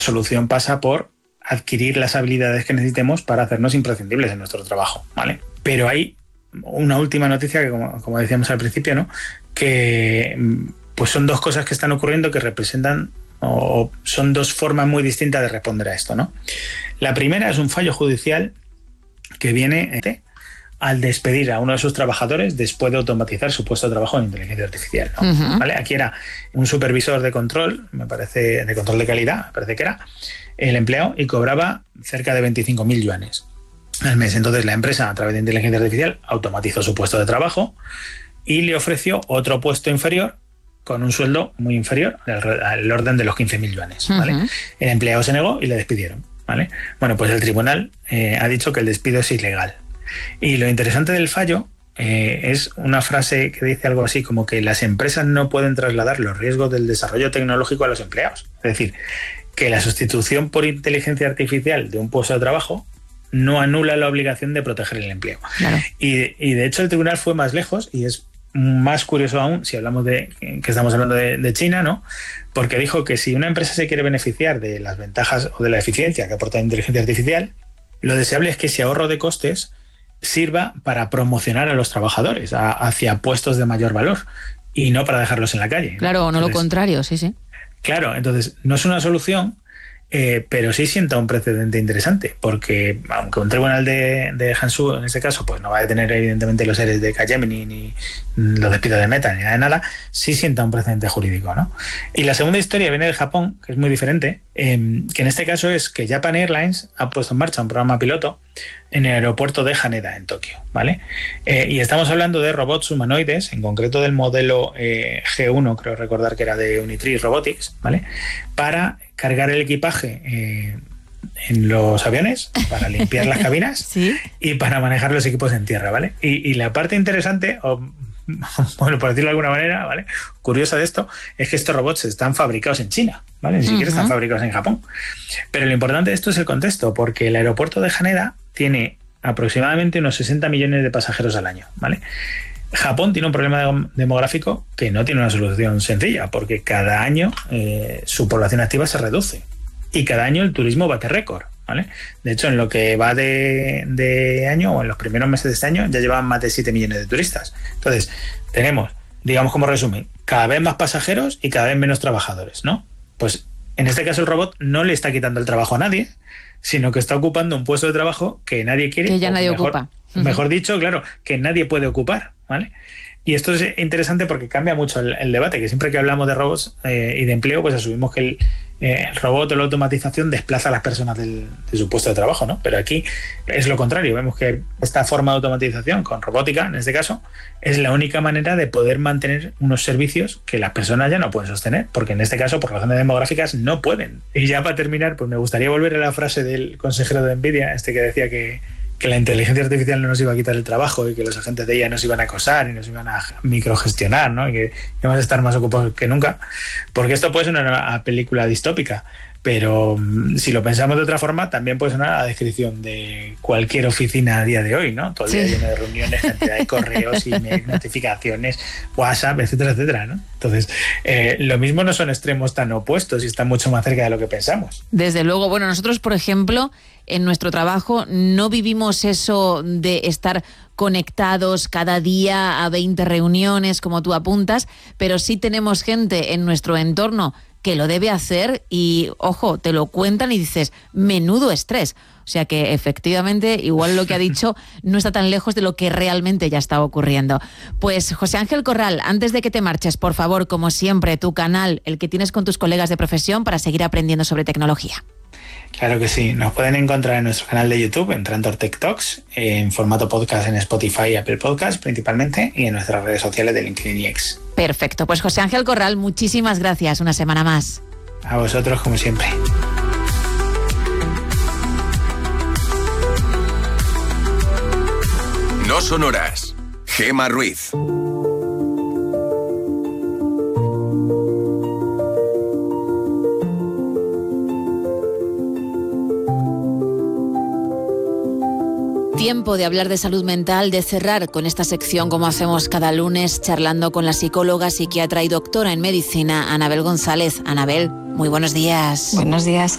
solución pasa por adquirir las habilidades que necesitemos para hacernos imprescindibles en nuestro trabajo, ¿vale? Pero hay una última noticia que, como decíamos al principio, ¿no? Que pues son dos cosas que están ocurriendo que representan o son dos formas muy distintas de responder a esto, ¿no? La primera es un fallo judicial que viene al despedir a uno de sus trabajadores después de automatizar su puesto de trabajo en inteligencia artificial, ¿no? Uh-huh. ¿Vale? Aquí era un supervisor de control, me parece, de control de calidad, me parece que era el empleado, y cobraba cerca de 25.000 yuanes al mes. Entonces la empresa, a través de inteligencia artificial, automatizó su puesto de trabajo y le ofreció otro puesto inferior con un sueldo muy inferior, al orden de los 15.000 yuanes, ¿vale? Uh-huh. El empleado se negó y le despidieron, ¿vale? Bueno, pues el tribunal ha dicho que el despido es ilegal. Y lo interesante del fallo es una frase que dice algo así como que las empresas no pueden trasladar los riesgos del desarrollo tecnológico a los empleados. Es decir, que la sustitución por inteligencia artificial de un puesto de trabajo no anula la obligación de proteger el empleo. Claro. Y de hecho el tribunal fue más lejos, y es más curioso aún si hablamos de que estamos hablando de China, ¿no? Porque dijo que si una empresa se quiere beneficiar de las ventajas o de la eficiencia que aporta la inteligencia artificial, lo deseable es que ese ahorro de costes sirva para promocionar a los trabajadores hacia puestos de mayor valor y no para dejarlos en la calle, ¿no? Claro, o no lo contrario, sí. Claro, entonces no es una solución, pero sí sienta un precedente interesante, porque aunque un tribunal de Hangzhou en este caso pues no va a detener evidentemente los EREs de Capgemini ni los despidos de Meta ni nada, sí sienta un precedente jurídico, ¿no? Y la segunda historia viene de Japón, que es muy diferente, que en este caso es que Japan Airlines ha puesto en marcha un programa piloto en el aeropuerto de Haneda, en Tokio, ¿vale? Y estamos hablando de robots humanoides, en concreto del modelo G1, creo recordar que era de Unitree Robotics, ¿vale? Para cargar el equipaje en los aviones, para limpiar las cabinas ¿sí? Y para manejar los equipos en tierra, ¿vale? Y la parte interesante, bueno, por decirlo de alguna manera, ¿vale?, curiosa de esto, es que estos robots están fabricados en China, ¿vale? Ni siquiera están fabricados en Japón. Pero lo importante de esto es el contexto, porque el aeropuerto de Haneda tiene aproximadamente unos 60 millones de pasajeros al año, ¿vale? Japón tiene un problema demográfico que no tiene una solución sencilla, porque cada año su población activa se reduce y cada año el turismo bate récord, ¿vale? De hecho, en lo que va de año, o en los primeros meses de este año, ya llevan más de 7 millones de turistas. Entonces, tenemos, digamos como resumen, cada vez más pasajeros y cada vez menos trabajadores, ¿no? Pues en este caso el robot no le está quitando el trabajo a nadie, sino que está ocupando un puesto de trabajo que nadie quiere. Que ya nadie ocupa. Mejor dicho, claro, que nadie puede ocupar, ¿vale? Y esto es interesante porque cambia mucho el debate, que siempre que hablamos de robots y de empleo, pues asumimos que el robot o la automatización desplaza a las personas de su puesto de trabajo, ¿no? Pero aquí es lo contrario. Vemos que esta forma de automatización, con robótica en este caso, es la única manera de poder mantener unos servicios que las personas ya no pueden sostener, porque en este caso, por razones demográficas, no pueden. Y ya para terminar, pues me gustaría volver a la frase del consejero de NVIDIA, que decía que la inteligencia artificial no nos iba a quitar el trabajo y que los agentes de ella nos iban a acosar y nos iban a microgestionar, ¿no? Y que íbamos a estar más ocupados que nunca, porque esto puede ser una película distópica, pero si lo pensamos de otra forma, también puede ser una descripción de cualquier oficina a día de hoy, ¿no? Todo el día lleno de reuniones, cantidad de correos, emails, notificaciones, WhatsApp, etcétera, etcétera, ¿no? Entonces, lo mismo no son extremos tan opuestos y están mucho más cerca de lo que pensamos. Desde luego. Bueno, nosotros, por ejemplo, en nuestro trabajo no vivimos eso de estar conectados cada día a 20 reuniones, como tú apuntas, pero sí tenemos gente en nuestro entorno que lo debe hacer y, ojo, te lo cuentan y dices, menudo estrés. O sea que efectivamente, igual lo que ha dicho no está tan lejos de lo que realmente ya está ocurriendo. Pues José Ángel Corral, antes de que te marches, por favor, como siempre, tu canal, el que tienes con tus colegas de profesión para seguir aprendiendo sobre tecnología. Claro que sí. Nos pueden encontrar en nuestro canal de YouTube, en Trantor Tech Talks, en formato podcast en Spotify y Apple Podcasts principalmente, y en nuestras redes sociales de LinkedIn y X. Perfecto. Pues José Ángel Corral, muchísimas gracias. Una semana más. A vosotros, como siempre. No son horas. Gemma Ruiz. Tiempo de hablar de salud mental, de cerrar con esta sección como hacemos cada lunes, charlando con la psicóloga, psiquiatra y doctora en medicina, Anabel González. Anabel, muy buenos días. Buenos días,